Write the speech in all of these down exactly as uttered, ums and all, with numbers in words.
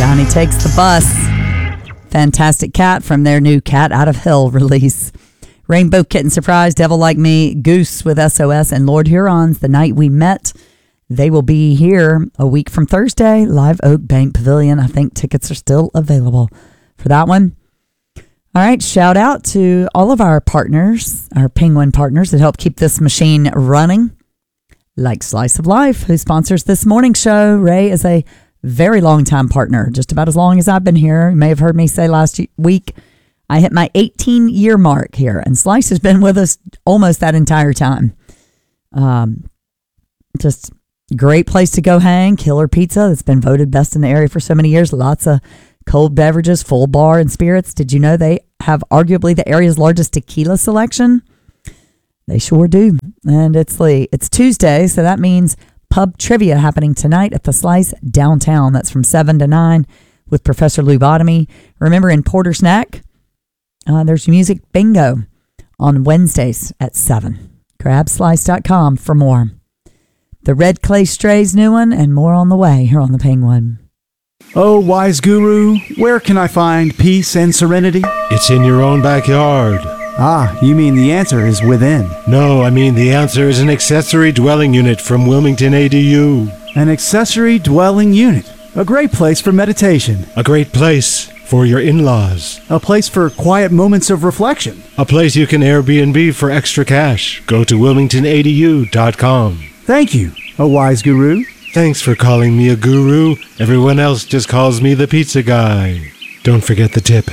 Johnny Takes the Bus. Fantastic Cat from their new Cat Out of Hell release. Rainbow Kitten Surprise, Devil Like Me, Goose with S O S, and Lord Huron's The Night We Met. They will be here a week from Thursday, Live Oak Bank Pavilion. I think tickets are still available for that one. All right, shout out to all of our partners, our Penguin partners that help keep this machine running, like Slice of Life, who sponsors this morning show. Ray is a very long time partner, just about as long as I've been here. You may have heard me say last week, I hit my eighteen year mark here, and Slice has been with us almost that entire time. Um, just great place to go hang. Killer pizza that's been voted best in the area for so many years. Lots of cold beverages, full bar and spirits. Did you know they have arguably the area's largest tequila selection? They sure do. And it's late. It's Tuesday, so that means pub trivia happening tonight at the Slice downtown. That's from seven to nine with Professor Lou Bottomy. Remember, in Porter Snack, uh, there's music bingo on Wednesdays at seven. grab slice dot com for more. The Red Clay Strays new one and more on the way here on the Penguin. Oh, wise guru, where can I find peace and serenity? It's in your own backyard. Ah, you mean the answer is within. No, I mean the answer is an accessory dwelling unit from Wilmington A D U. An accessory dwelling unit. A great place for meditation. A great place for your in-laws. A place for quiet moments of reflection. A place you can Airbnb for extra cash. Go to wilmington a d u dot com. Thank you, a wise guru. Thanks for calling me a guru. Everyone else just calls me the pizza guy. Don't forget the tip.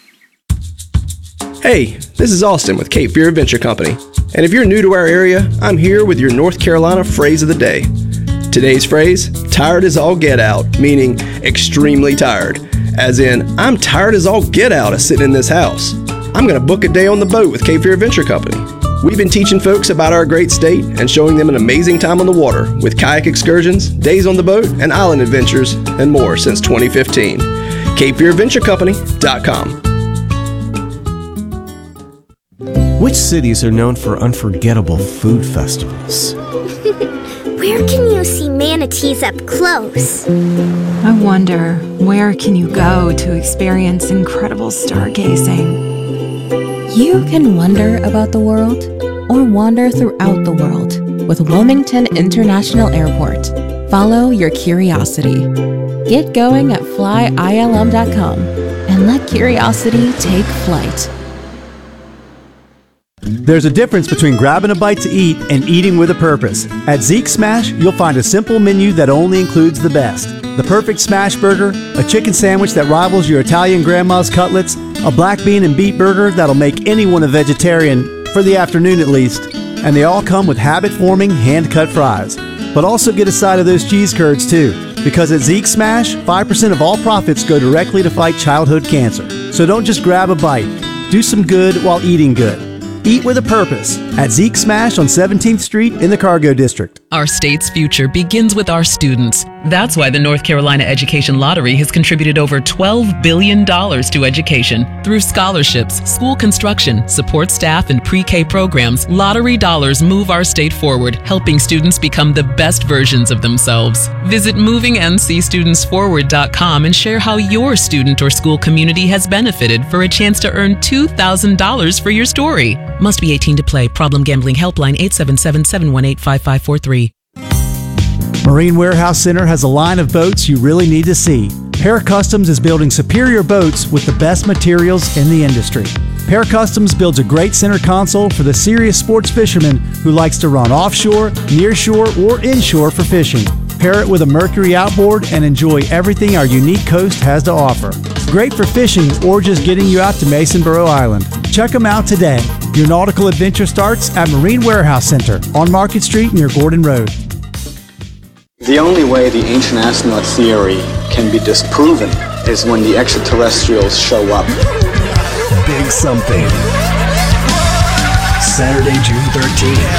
Hey, this is Austin with Cape Fear Adventure Company. And if you're new to our area, I'm here with your North Carolina phrase of the day. Today's phrase, tired as all get out, meaning extremely tired. As in, I'm tired as all get out of sitting in this house. I'm going to book a day on the boat with Cape Fear Adventure Company. We've been teaching folks about our great state and showing them an amazing time on the water with kayak excursions, days on the boat, and island adventures, and more since twenty fifteen. Cape Fear Adventure Company dot com. Which cities are known for unforgettable food festivals? Where can you see manatees up close? I wonder, where can you go to experience incredible stargazing? You can wonder about the world or wander throughout the world with Wilmington International Airport. Follow your curiosity. Get going at fly I L M dot com and let curiosity take flight. There's a difference between grabbing a bite to eat and eating with a purpose. At Zeke Smash, you'll find a simple menu that only includes the best. The perfect smash burger, a chicken sandwich that rivals your Italian grandma's cutlets, a black bean and beet burger that'll make anyone a vegetarian, for the afternoon at least. And they all come with habit-forming, hand-cut fries. But also get a side of those cheese curds too, because at Zeke Smash, five percent of all profits go directly to fight childhood cancer. So don't just grab a bite. Do some good while eating good. Eat with a purpose at Zeke Smash on seventeenth Street in the Cargo District. Our state's future begins with our students. That's why the North Carolina Education Lottery has contributed over twelve billion dollars to education. Through scholarships, school construction, support staff, and pre-K programs, lottery dollars move our state forward, helping students become the best versions of themselves. Visit moving n c students forward dot com and share how your student or school community has benefited for a chance to earn two thousand dollars for your story. Must be eighteen to play. Problem Gambling Helpline eight seven seven, seven one eight, five five four three. Marine Warehouse Center has a line of boats you really need to see. Para Customs is building superior boats with the best materials in the industry. Para Customs builds a great center console for the serious sports fisherman who likes to run offshore, nearshore, or inshore for fishing. Pair it with a Mercury outboard and enjoy everything our unique coast has to offer. Great for fishing or just getting you out to Masonboro Island. Check them out today. Your nautical adventure starts at Marine Warehouse Center on Market Street near Gordon Road. The only way the ancient astronaut theory can be disproven is when the extraterrestrials show up. Big something. Saturday, June thirteenth.